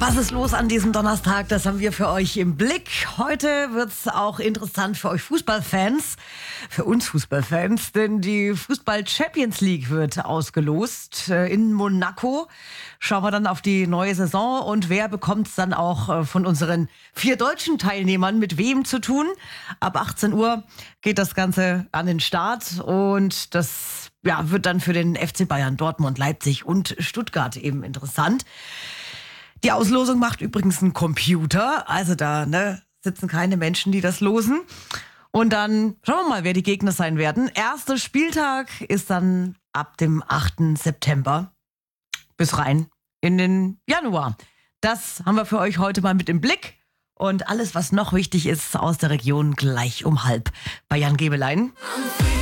Was ist los an diesem Donnerstag? Das haben wir für euch im Blick. Heute wird's auch interessant für euch Fußballfans, für uns Fußballfans, denn die Fußball-Champions League wird ausgelost in Monaco. Schauen wir dann auf die neue Saison und wer bekommt's dann auch von unseren 4 deutschen Teilnehmern mit wem zu tun? Ab 18 Uhr geht das Ganze an den Start und das wird dann für den FC Bayern, Dortmund, Leipzig und Stuttgart eben interessant. Die Auslosung macht übrigens ein Computer, also da sitzen keine Menschen, die das losen. Und dann schauen wir mal, wer die Gegner sein werden. Erster Spieltag ist dann ab dem 8. September bis rein in den Januar. Das haben wir für euch heute mal mit im Blick. Und alles, was noch wichtig ist aus der Region, gleich um 12:30 bei Jan Gebelein.